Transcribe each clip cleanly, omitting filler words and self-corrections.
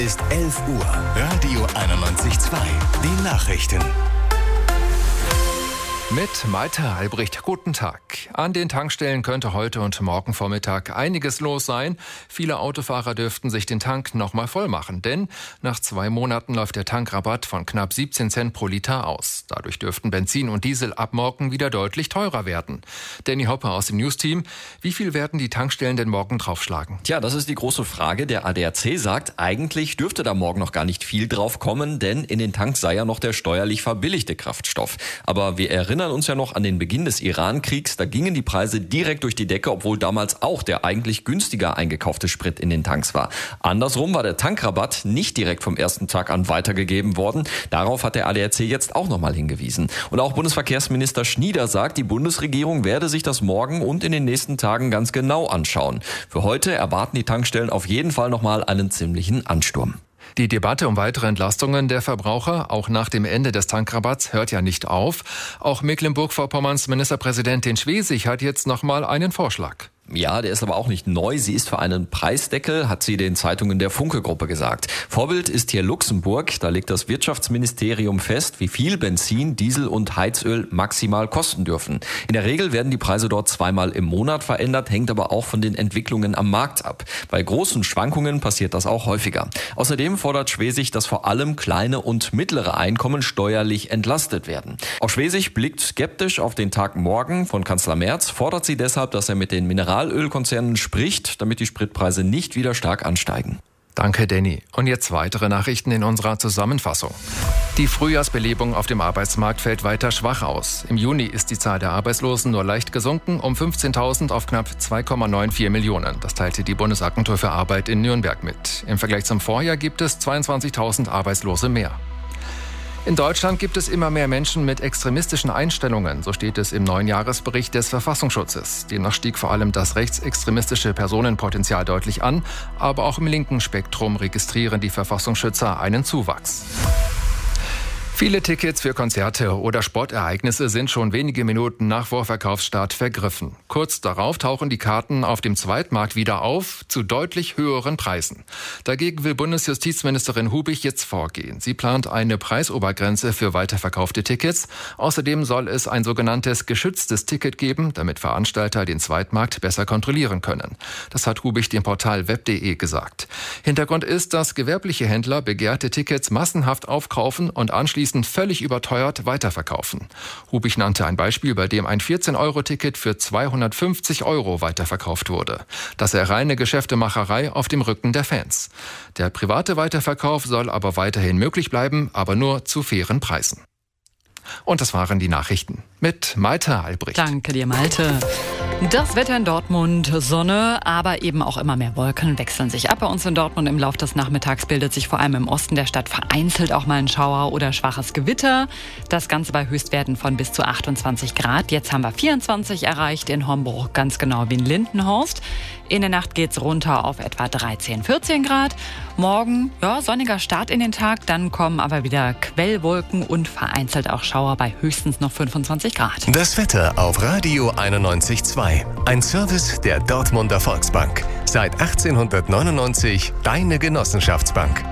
Ist 11 Uhr. Radio 91.2. Die Nachrichten. Mit Malte Albrecht, guten Tag. An den Tankstellen könnte heute und morgen Vormittag einiges los sein. Viele Autofahrer dürften sich den Tank nochmal voll machen, denn nach 2 Monaten läuft der Tankrabatt von knapp 17 Cent pro Liter aus. Dadurch dürften Benzin und Diesel ab morgen wieder deutlich teurer werden. Danny Hopper aus dem News-Team. Wie viel werden die Tankstellen denn morgen draufschlagen? Tja, das ist die große Frage. Der ADAC sagt, eigentlich dürfte da morgen noch gar nicht viel drauf kommen, denn in den Tanks sei ja noch der steuerlich verbilligte Kraftstoff. Aber wir erinnern uns ja noch an den Beginn des Iran-Kriegs. Da gingen die Preise direkt durch die Decke, obwohl damals auch der eigentlich günstiger eingekaufte Sprit in den Tanks war. Andersrum war der Tankrabatt nicht direkt vom ersten Tag an weitergegeben worden. Darauf hat der ADAC jetzt auch nochmal hingewiesen. Und auch Bundesverkehrsminister Schnieder sagt, die Bundesregierung werde sich das morgen und in den nächsten Tagen ganz genau anschauen. Für heute erwarten die Tankstellen auf jeden Fall nochmal einen ziemlichen Ansturm. Die Debatte um weitere Entlastungen der Verbraucher, auch nach dem Ende des Tankrabatts, hört ja nicht auf. Auch Mecklenburg-Vorpommerns Ministerpräsidentin Schwesig hat jetzt nochmal einen Vorschlag. Ja, der ist aber auch nicht neu. Sie ist für einen Preisdeckel, hat sie den Zeitungen der Funke-Gruppe gesagt. Vorbild ist hier Luxemburg. Da legt das Wirtschaftsministerium fest, wie viel Benzin, Diesel und Heizöl maximal kosten dürfen. In der Regel werden die Preise dort 2-mal im Monat verändert, hängt aber auch von den Entwicklungen am Markt ab. Bei großen Schwankungen passiert das auch häufiger. Außerdem fordert Schwesig, dass vor allem kleine und mittlere Einkommen steuerlich entlastet werden. Auch Schwesig blickt skeptisch auf den Tag morgen. Von Kanzler Merz fordert sie deshalb, dass er mit den Mineralölkonzernen spricht, damit die Spritpreise nicht wieder stark ansteigen. Danke, Danny. Und jetzt weitere Nachrichten in unserer Zusammenfassung. Die Frühjahrsbelebung auf dem Arbeitsmarkt fällt weiter schwach aus. Im Juni ist die Zahl der Arbeitslosen nur leicht gesunken, um 15.000 auf knapp 2,94 Millionen. Das teilte die Bundesagentur für Arbeit in Nürnberg mit. Im Vergleich zum Vorjahr gibt es 22.000 Arbeitslose mehr. In Deutschland gibt es immer mehr Menschen mit extremistischen Einstellungen, so steht es im neuen Jahresbericht des Verfassungsschutzes. Demnach stieg vor allem das rechtsextremistische Personenpotenzial deutlich an, aber auch im linken Spektrum registrieren die Verfassungsschützer einen Zuwachs. Viele Tickets für Konzerte oder Sportereignisse sind schon wenige Minuten nach Vorverkaufsstart vergriffen. Kurz darauf tauchen die Karten auf dem Zweitmarkt wieder auf, zu deutlich höheren Preisen. Dagegen will Bundesjustizministerin Hubich jetzt vorgehen. Sie plant eine Preisobergrenze für weiterverkaufte Tickets. Außerdem soll es ein sogenanntes geschütztes Ticket geben, damit Veranstalter den Zweitmarkt besser kontrollieren können. Das hat Hubich dem Portal web.de gesagt. Hintergrund ist, dass gewerbliche Händler begehrte Tickets massenhaft aufkaufen und anschließend völlig überteuert weiterverkaufen. Hubich nannte ein Beispiel, bei dem ein 14-Euro-Ticket für 250 € weiterverkauft wurde. Das sei reine Geschäftemacherei auf dem Rücken der Fans. Der private Weiterverkauf soll aber weiterhin möglich bleiben, aber nur zu fairen Preisen. Und das waren die Nachrichten mit Malte Albrecht. Danke dir, Malte. Das Wetter in Dortmund, Sonne, aber eben auch immer mehr Wolken wechseln sich ab. Bei uns in Dortmund im Laufe des Nachmittags bildet sich vor allem im Osten der Stadt vereinzelt auch mal ein Schauer oder schwaches Gewitter. Das Ganze bei Höchstwerten von bis zu 28 Grad. Jetzt haben wir 24 erreicht in Homburg, ganz genau wie in Lindenhorst. In der Nacht geht's runter auf etwa 13, 14 Grad. Morgen, sonniger Start in den Tag, dann kommen aber wieder Quellwolken und vereinzelt auch Schauer bei höchstens noch 25 Grad. Das Wetter auf Radio 91.2. Ein Service der Dortmunder Volksbank. Seit 1899 deine Genossenschaftsbank.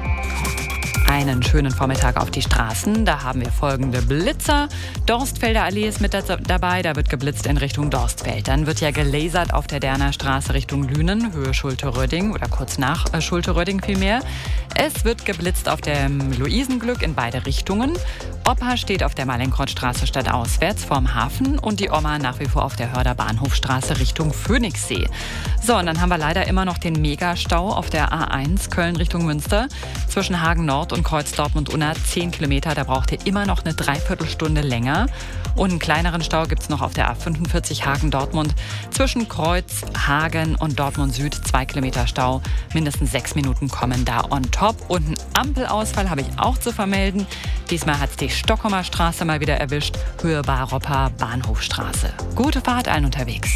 Einen schönen Vormittag auf die Straßen. Da haben wir folgende Blitzer. Dorstfelder Allee ist mit dabei. Da wird geblitzt in Richtung Dorstfeld. Dann wird ja gelasert auf der Derner Straße Richtung Lünen, Höhe Schulte-Röding oder kurz nach Schulte-Röding vielmehr. Es wird geblitzt auf dem Luisenglück in beide Richtungen. Opa steht auf der Malenkreuzstraße stadtauswärts vorm Hafen und die Oma nach wie vor auf der Hörder Bahnhofstraße Richtung Phoenixsee. So, und dann haben wir leider immer noch den Megastau auf der A1 Köln Richtung Münster. Zwischen Hagen Nord und Kreuz Dortmund-Unna 10 Kilometer. Da braucht ihr immer noch eine Dreiviertelstunde länger. Und einen kleineren Stau gibt es noch auf der A45 Hagen-Dortmund. Zwischen Kreuz, Hagen und Dortmund Süd 2 Kilometer Stau. Mindestens 6 Minuten kommen da on top. Und einen Ampelausfall habe ich auch zu vermelden. Diesmal hat es die Stockholmer Straße mal wieder erwischt. Höhe Baropper Bahnhofstraße. Gute Fahrt allen unterwegs.